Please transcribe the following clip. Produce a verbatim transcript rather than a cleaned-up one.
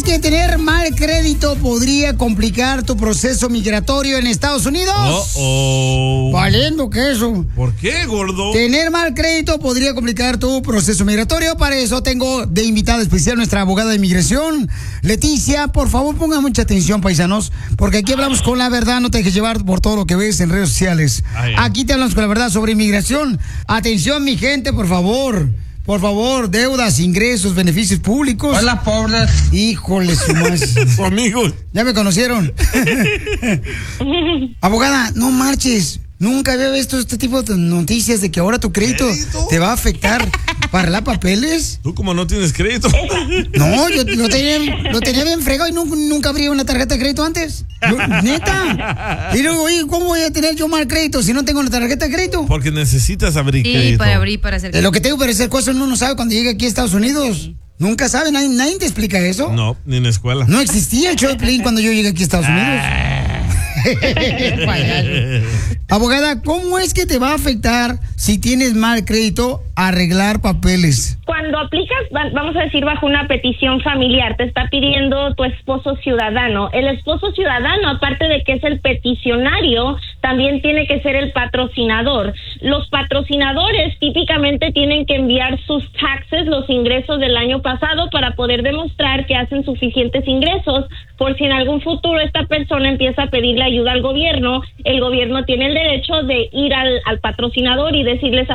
¿Sabías que tener mal crédito podría complicar tu proceso migratorio en Estados Unidos? Oh, oh. Valiendo queso. ¿Por qué, gordo? Tener mal crédito podría complicar tu proceso migratorio. Para eso tengo de invitada especial nuestra abogada de inmigración, Leticia. Por favor, pongan mucha atención, paisanos, porque aquí hablamos con la verdad. No te dejes llevar por todo lo que ves en redes sociales. Ay, aquí te hablamos con la verdad sobre inmigración. Atención, mi gente, por favor. Por favor, deudas, ingresos, beneficios públicos. Hola, pobres. Híjole, su más. Su amigo. Ya me conocieron. Abogada, no marches. Nunca había visto este tipo de noticias de que ahora tu crédito, ¿Crédito? te va a afectar para arreglar papeles. ¿Tú como no tienes crédito? No, yo lo tenía, lo tenía bien fregado y nunca, nunca abrí una tarjeta de crédito antes. Yo, neta. Y luego, oye, ¿cómo voy a tener yo mal crédito si no tengo una tarjeta de crédito? Porque necesitas abrir sí, crédito. Sí, para abrir, para hacer crédito. Es lo que tengo para hacer cosas uno no sabe cuando llega aquí a Estados Unidos. Nunca sabe, nadie, nadie te explica eso. No, ni en la escuela. No existía el show de Pelín cuando yo llegué aquí a Estados Unidos. Abogada, ¿cómo es que te va a afectar si tienes mal crédito arreglar papeles? Cuando aplicas, vamos a decir, bajo una petición familiar, te está pidiendo tu esposo ciudadano. El esposo ciudadano, aparte de que es el peticionario, también tiene que ser el patrocinador. Los patrocinadores típicamente tienen que enviar sus taxes, los ingresos del año pasado, para poder demostrar que hacen suficientes ingresos, por si en algún futuro esta persona empieza a pedirle ayuda al gobierno, el gobierno tiene el derecho de ir al, al patrocinador y decirles